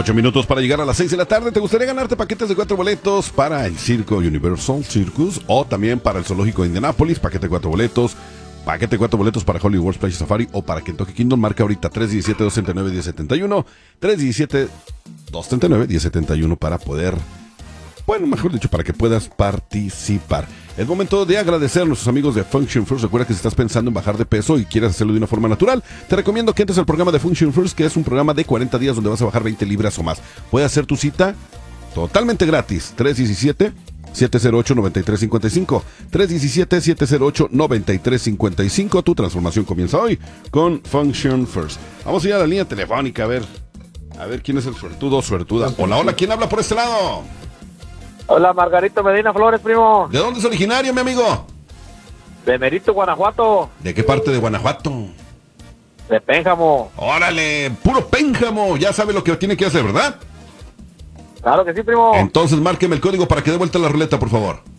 8 minutos para llegar a las 6 de la tarde. ¿Te gustaría ganarte paquetes de 4 boletos para el Circo Universal Circus o también para el Zoológico de Indianápolis? Paquete de 4 boletos. Paquete de 4 boletos para Hollywood World Place Safari o para Kentucky Kingdom. Marca ahorita 317-239-1071. 317-239-1071 para poder, bueno, mejor dicho, para que puedas participar. Es momento de agradecer a nuestros amigos de Function First. Recuerda que si estás pensando en bajar de peso y quieres hacerlo de una forma natural, te recomiendo que entres al programa de Function First, que es un programa de 40 días donde vas a bajar 20 libras o más. Puedes hacer tu cita totalmente gratis. 317-708-9355. 317-708-9355. Tu transformación comienza hoy con Function First. Vamos a ir a la línea telefónica a ver quién es el suertudo o suertuda. Hola, hola, ¿quién habla por este lado? Hola, Margarito Medina Flores, primo. ¿De dónde es originario, mi amigo? De Merito, Guanajuato. ¿De qué parte de Guanajuato? De Pénjamo. Órale, puro Pénjamo. Ya sabe lo que tiene que hacer, ¿verdad? Claro que sí, primo. Entonces márqueme el código para que dé vuelta la ruleta, por favor.